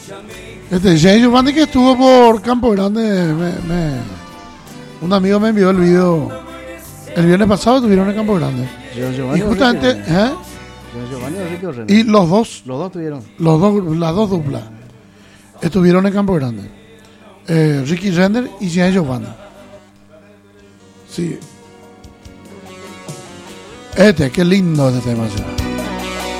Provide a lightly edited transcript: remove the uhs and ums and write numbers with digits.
Jay Giovanni, que estuvo por Campo Grande, un amigo me envió el video. El viernes pasado estuvieron en Campo Grande. Y justamente, y los dos tuvieron. Las dos duplas estuvieron en Campo Grande. Ricky Render y Jay Giovanni. Sí. Qué lindo este tema.